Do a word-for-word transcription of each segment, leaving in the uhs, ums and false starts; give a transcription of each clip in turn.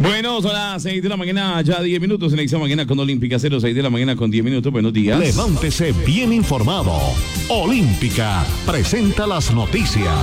Bueno, son las seis de la mañana, ya diez minutos en esta mañana con Olímpica cero, seis de la mañana con diez minutos. Buenos días. Levántese bien informado. Olímpica presenta las noticias.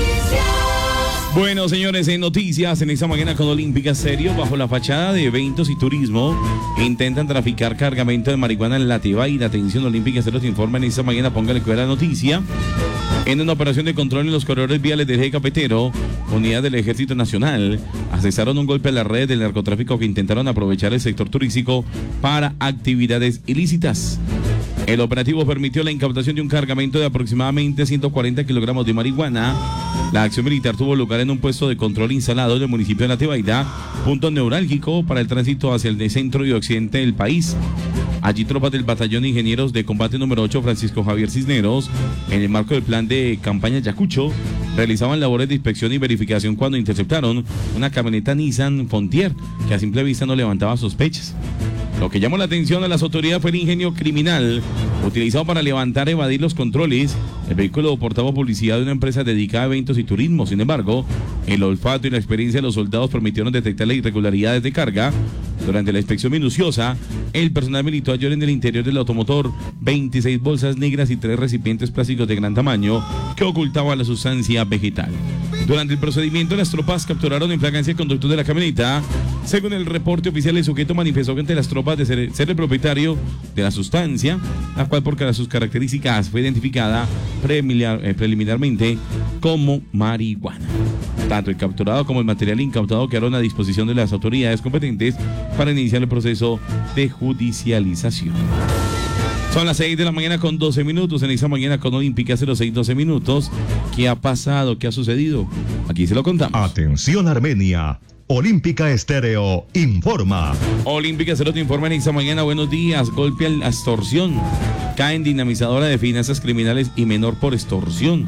Bueno, señores, en noticias en esta mañana con Olímpica Serio, bajo la fachada de eventos y turismo, intentan traficar cargamento de marihuana en la Tebaida. Atención, Olímpica Serio se informa en esta mañana, póngale cuidado a la noticia. En una operación de control en los corredores viales del eje cafetero, unidades del Ejército Nacional asestaron un golpe a las redes del narcotráfico que intentaron aprovechar el sector turístico para actividades ilícitas. El operativo permitió la incautación de un cargamento de aproximadamente ciento cuarenta kilogramos de marihuana. La acción militar tuvo lugar en un puesto de control instalado en el municipio de La Tebaida, punto neurálgico para el tránsito hacia el centro y occidente del país. Allí tropas del Batallón de Ingenieros de Combate número ocho Francisco Javier Cisneros, en el marco del plan de campaña Yacucho, realizaban labores de inspección y verificación cuando interceptaron una camioneta Nissan Frontier que a simple vista no levantaba sospechas. Lo que llamó la atención a las autoridades fue el ingenio criminal utilizado para levantar y evadir los controles. El vehículo portaba publicidad de una empresa dedicada a eventos y turismo. Sin embargo, el olfato y la experiencia de los soldados permitieron detectar las irregularidades de carga. Durante la inspección minuciosa, el personal militó ayer en el interior del automotor veintiséis bolsas negras y tres recipientes plásticos de gran tamaño que ocultaban la sustancia vegetal. Durante el procedimiento, las tropas capturaron en flagrancia el conductor de la camioneta. Según el reporte oficial, el sujeto manifestó que ante las tropas de ser, ser el propietario de la sustancia, la cual por sus características fue identificada preliminar, eh, preliminarmente como marihuana. Tanto el capturado como el material incautado quedaron a disposición de las autoridades competentes para iniciar el proceso de judicialización. Son las seis de la mañana con doce minutos en esta mañana con Olímpica cero seis doce minutos. ¿Qué ha pasado? ¿Qué ha sucedido? Aquí se lo contamos. Atención Armenia. Olímpica Estéreo informa. Olímpica Cero te informa en esta mañana. Buenos días. Golpe a la extorsión. Caen dinamizadora de finanzas criminales y menor por extorsión.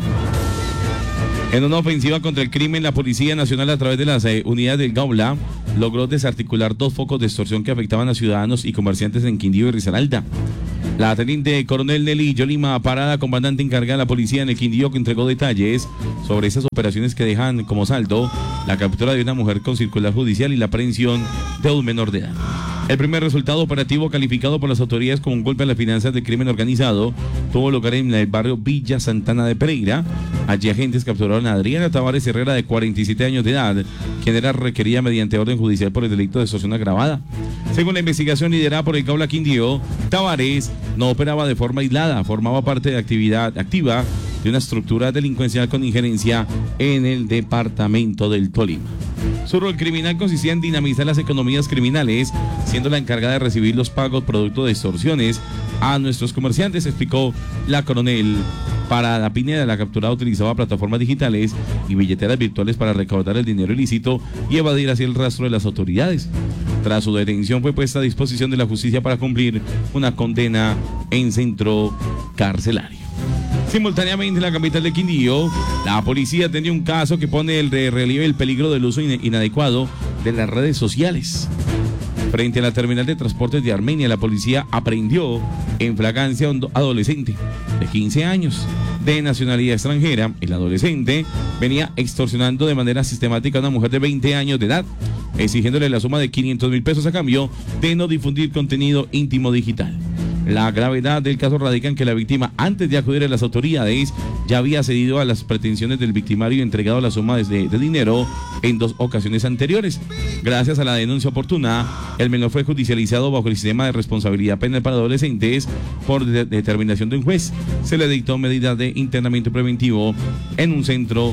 En una ofensiva contra el crimen, la Policía Nacional, a través de las eh, unidades del Gaula, logró desarticular dos focos de extorsión que afectaban a ciudadanos y comerciantes en Quindío y Risaralda. La teniente coronel Nelly Yolima Parada, comandante encargada de la policía en el Quindío, que entregó detalles sobre esas operaciones que dejan como saldo la captura de una mujer con circular judicial y la aprehensión de un menor de edad. El primer resultado operativo, calificado por las autoridades como un golpe a las finanzas del crimen organizado, tuvo lugar en el barrio Villa Santana de Pereira. Allí agentes capturaron a Adriana Tavares Herrera, de cuarenta y siete años de edad, quien era requerida mediante orden judicial por el delito de extorsión agravada. Según la investigación liderada por el Gaula Quindío, Tavares no operaba de forma aislada, formaba parte de actividad activa de una estructura delincuencial con injerencia en el departamento del Tolima. Su rol criminal consistía en dinamizar las economías criminales, siendo la encargada de recibir los pagos producto de extorsiones a nuestros comerciantes, explicó la coronel. Para la Pineda, la capturada utilizaba plataformas digitales y billeteras virtuales para recaudar el dinero ilícito y evadir así el rastro de las autoridades. Tras su detención, fue puesta a disposición de la justicia para cumplir una condena en centro carcelario. Simultáneamente, en la capital de Quindío, la policía atendió un caso que pone el de relieve el peligro del uso inadecuado de las redes sociales. Frente a la terminal de transportes de Armenia, la policía aprehendió en flagrancia a un adolescente de quince años de nacionalidad extranjera. El adolescente venía extorsionando de manera sistemática a una mujer de veinte años de edad, exigiéndole la suma de quinientos mil pesos a cambio de no difundir contenido íntimo digital. La gravedad del caso radica en que la víctima, antes de acudir a las autoridades, ya había cedido a las pretensiones del victimario y entregado la suma de, de dinero en dos ocasiones anteriores. Gracias a la denuncia oportuna, el menor fue judicializado bajo el sistema de responsabilidad penal para adolescentes por de, determinación de un juez. Se le dictó medida de internamiento preventivo en un centro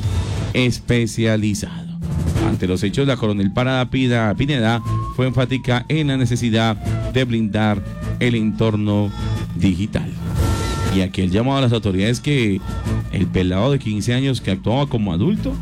especializado. Ante los hechos, la coronel Parada Pineda fue enfática en la necesidad de blindar el entorno digital. Y aquí el llamado a las autoridades que el pelado de quince años que actuaba como adulto,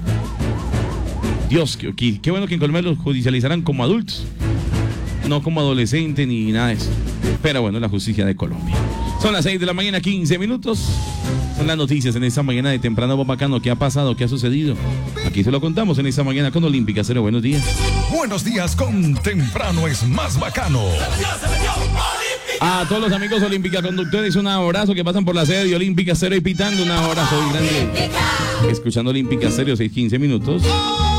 Dios, qué, qué bueno que en Colombia los judicializaran como adultos, no como adolescente ni nada de eso. Pero bueno, la justicia de Colombia. Son las seis de la mañana, quince minutos. Son las noticias en esta mañana de temprano bacano. ¿Qué ha pasado? ¿Qué ha sucedido? Aquí se lo contamos en esta mañana con Olímpica Cero. Buenos días. Buenos días con Temprano es más bacano. A todos los amigos Olímpica conductores, un abrazo que pasan por la sede de Olímpica Cero y pitando. Un abrazo muy grande. Escuchando Olímpica Cero, seis quince minutos.